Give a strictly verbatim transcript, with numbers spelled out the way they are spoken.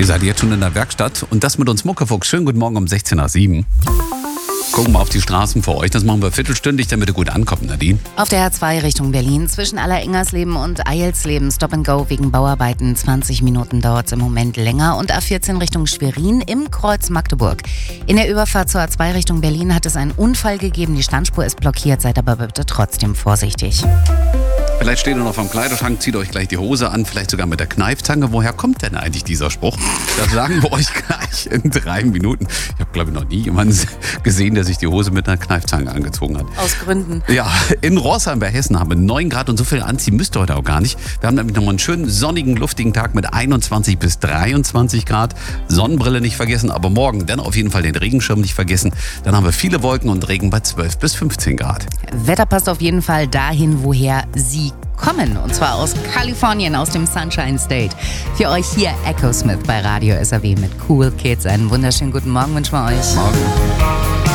Ihr seid jetzt schon in der Werkstatt und das mit uns Muckefuchs. Schönen guten Morgen um sechzehn nach sieben. Gucken wir auf die Straßen für euch. Das machen wir viertelstündig, damit ihr gut ankommt, Nadine. Auf der A zwei Richtung Berlin zwischen Allerengersleben und Eilsleben Stop and Go wegen Bauarbeiten. zwanzig Minuten dauert es im Moment länger. Und A vierzehn Richtung Schwerin im Kreuz Magdeburg. In der Überfahrt zur A zwei Richtung Berlin hat es einen Unfall gegeben. Die Standspur ist blockiert. Seid aber bitte trotzdem vorsichtig. Vielleicht steht ihr noch vom Kleiderschrank, zieht euch gleich die Hose an, vielleicht sogar mit der Kneifzange. Woher kommt denn eigentlich dieser Spruch? Das sagen wir euch gleich in drei Minuten. Ich habe, glaube ich, noch nie jemanden gesehen, der sich die Hose mit einer Kneifzange angezogen hat. Aus Gründen. Ja, in Roßheim bei Hessen haben wir neun Grad und so viel anziehen müsst ihr heute auch gar nicht. Wir haben nämlich nochmal einen schönen sonnigen, luftigen Tag mit einundzwanzig bis dreiundzwanzig Grad. Sonnenbrille nicht vergessen, aber morgen dann auf jeden Fall den Regenschirm nicht vergessen. Dann haben wir viele Wolken und Regen bei zwölf bis fünfzehn Grad. Wetter passt auf jeden Fall dahin, woher Sie kommen. Und zwar aus Kalifornien, aus dem Sunshine State. Für euch hier Echo Smith bei Radio S R W mit Cool Kids. Einen wunderschönen guten Morgen wünschen wir euch. Morgen.